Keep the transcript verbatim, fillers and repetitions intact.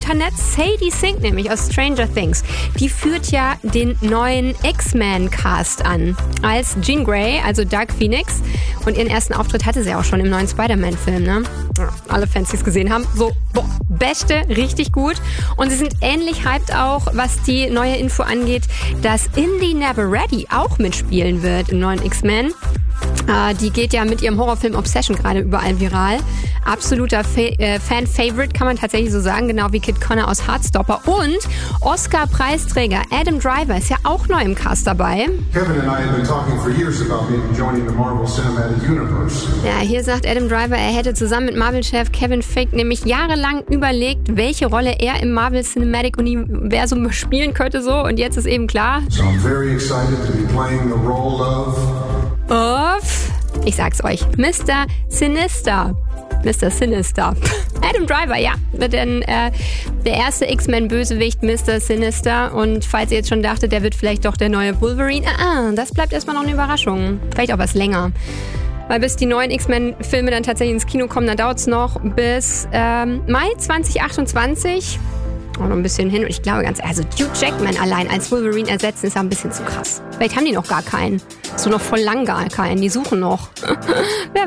Internet. Sadie Sink nämlich aus Stranger Things. Die führt ja den neuen X-Men-Cast an als Jean Grey, also Dark Phoenix. Und ihren ersten Auftritt hatte sie auch schon im neuen Spider-Man-Film, ne? Alle Fans, die es gesehen haben. So, boah, beste, richtig gut. Und sie sind ähnlich hyped auch, was die neue Info angeht, dass Indy Navarrete auch mitspielen wird im neuen X-Men. Uh, die geht ja mit ihrem Horrorfilm Obsession gerade überall viral. Absoluter Fa- äh, Fan-Favorite, kann man tatsächlich so sagen, genau wie Kid Connor aus Heartstopper. Und Oscar-Preisträger Adam Driver ist ja auch neu im Cast dabei. Kevin and I have been talking for years about maybe joining the Marvel Cinematic Universe. Ja, hier sagt Adam Driver, er hätte zusammen mit Marvel-Chef Kevin Feige nämlich jahrelang überlegt, welche Rolle er im Marvel Cinematic Universum spielen könnte so. Und jetzt ist eben klar. So I'm very excited to be playing the role of... Of, ich sag's euch, Mister Sinister. Mister Sinister. Adam Driver, ja. Denn äh, der erste X-Men-Bösewicht, Mister Sinister. Und falls ihr jetzt schon dachtet, der wird vielleicht doch der neue Wolverine. Ah, das bleibt erstmal noch eine Überraschung. Vielleicht auch was länger. Weil bis die neuen X-Men-Filme dann tatsächlich ins Kino kommen, dann dauert's noch bis ähm, Mai zwanzig achtundzwanzig. Auch noch ein bisschen hin. Und ich glaube ganz, also Hugh Jackman allein als Wolverine ersetzen ist ja ein bisschen zu krass. Vielleicht haben die noch gar keinen. So noch voll lang gar keinen. Die suchen noch. Wer